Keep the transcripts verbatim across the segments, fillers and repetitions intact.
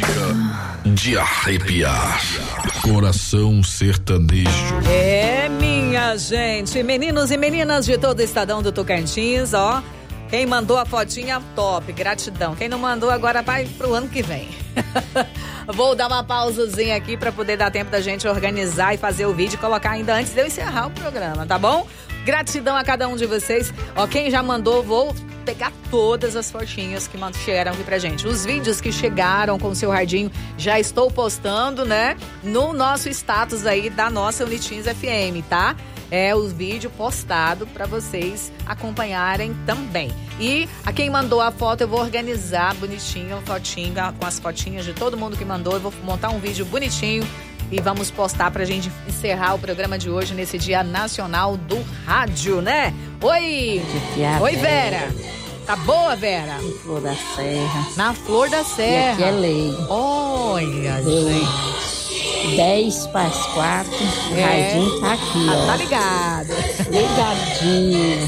música de arrepiar. Coração sertanejo. É, minha gente, meninos e meninas de todo o estadão do Tocantins, ó. Quem mandou a fotinha, top, gratidão. Quem não mandou, agora vai pro ano que vem. Vou dar uma pausazinha aqui pra poder dar tempo da gente organizar e fazer o vídeo e colocar ainda antes de eu encerrar o programa, tá bom? Gratidão a cada um de vocês. Ó, quem já mandou, vou pegar todas as fotinhas que chegaram aqui pra gente. Os vídeos que chegaram com o seu radinho, já estou postando, né? No nosso status aí da nossa Unitins F M, tá? É o vídeo postado para vocês acompanharem também. E a quem mandou a foto, eu vou organizar bonitinho, fotinho, com as fotinhas de todo mundo que mandou. Eu vou montar um vídeo bonitinho e vamos postar pra gente encerrar o programa de hoje nesse Dia Nacional do Rádio, né? Oi! Oi, Vera! Tá boa, Vera? Na Flor da Serra. Na Flor da Serra. E aqui é lei. Olha, Deu gente. dez para as quatro. O É. radinho tá aqui, Ah, ó. tá ligado. Ligadinho.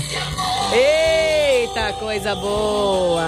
Eita, coisa boa.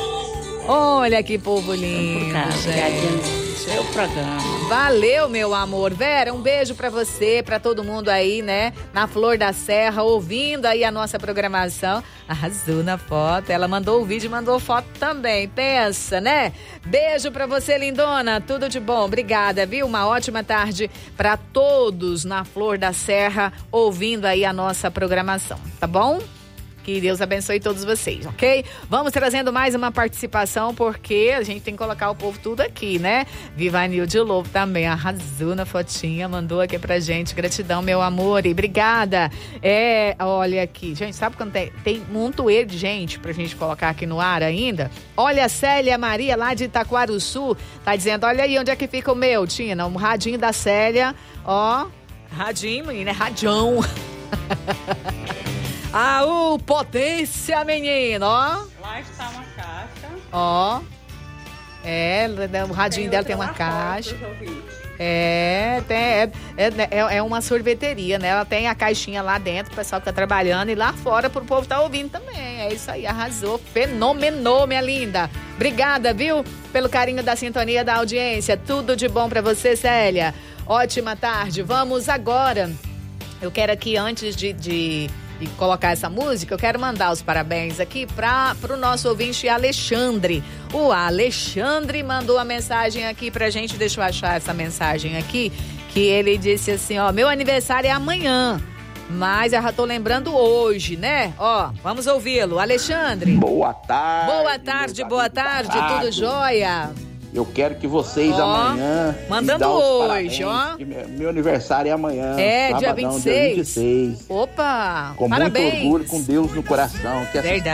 Olha que povo lindo, Por causa, gente. ligadinho no seu programa. Valeu, meu amor. Vera, um beijo pra você, pra todo mundo aí, né? Na Flor da Serra, ouvindo aí a nossa programação. Arrasou na foto. Ela mandou o vídeo e mandou foto também. Pensa, né? Beijo pra você, lindona. Tudo de bom. Obrigada, viu? Uma ótima tarde pra todos na Flor da Serra, ouvindo aí a nossa programação. Tá bom? Que Deus abençoe todos vocês, ok? Vamos trazendo mais uma participação, porque a gente tem que colocar o povo tudo aqui, né? Vivanil de Lobo também arrasou na fotinha, mandou aqui pra gente. Gratidão, meu amor, e obrigada. É, olha aqui, gente, sabe quando tem, tem um montoeiro de gente pra gente colocar aqui no ar ainda? Olha, a Célia Maria, lá de Itaquaruçu, tá dizendo, olha aí onde é que fica o meu, Tina, um radinho da Célia, ó, radinho, menina, é radião. Ah, o potência, menino, ó. Lá está uma caixa. Ó. É, o radinho dela tem uma caixa. É, tem, é, é, é uma sorveteria, né? Ela tem a caixinha lá dentro, o pessoal que tá trabalhando, e lá fora pro povo tá ouvindo também. É isso aí, arrasou. Fenomenou, minha linda. Obrigada, viu? Pelo carinho da sintonia da audiência. Tudo de bom pra você, Célia. Ótima tarde. Vamos agora. Eu quero aqui, antes de... de E colocar essa música, eu quero mandar os parabéns aqui para o nosso ouvinte Alexandre. O Alexandre mandou a mensagem aqui pra gente, deixa eu achar essa mensagem aqui, que ele disse assim, ó, meu aniversário é amanhã, mas eu já tô lembrando hoje, né? Ó, vamos ouvi-lo. Alexandre. Boa tarde. Boa tarde, boa tarde, tudo jóia? Eu quero que vocês ó, amanhã... mandando hoje, ó. Meu, meu aniversário é amanhã. É, sabadão, dia vinte e seis. Dia vinte e seis. Opa, com parabéns. muito orgulho, com Deus no coração. Que essa Verdade.